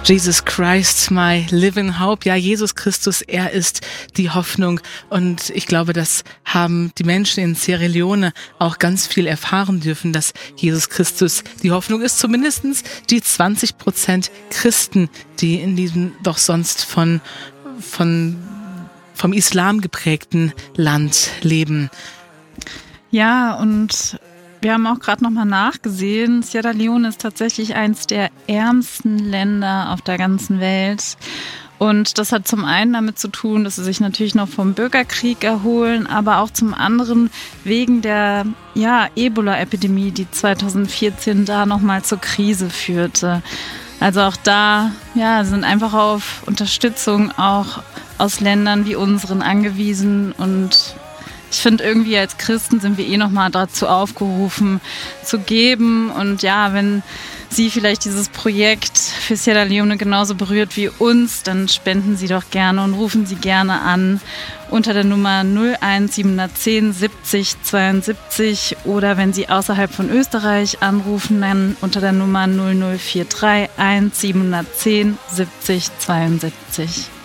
Jesus Christ, my living hope. Ja, Jesus Christus, er ist die Hoffnung. Und ich glaube, das haben die Menschen in Sierra Leone auch ganz viel erfahren dürfen, dass Jesus Christus die Hoffnung ist. Zumindestens die 20% Christen, die in diesem doch sonst vom Islam geprägten Land leben. Ja, und wir haben auch gerade nochmal nachgesehen, Sierra Leone ist tatsächlich eins der ärmsten Länder auf der ganzen Welt. Und das hat zum einen damit zu tun, dass sie sich natürlich noch vom Bürgerkrieg erholen, aber auch zum anderen wegen der Ebola-Epidemie, die 2014 da nochmal zur Krise führte. Also auch da sind einfach auf Unterstützung auch aus Ländern wie unseren angewiesen. Und ich finde, irgendwie als Christen sind wir nochmal dazu aufgerufen, zu geben. Und ja, wenn Sie vielleicht dieses Projekt für Sierra Leone genauso berührt wie uns, dann spenden Sie doch gerne und rufen Sie gerne an unter der Nummer 01 710 70 72 oder wenn Sie außerhalb von Österreich anrufen, dann unter der Nummer 0043 1 710 70 72.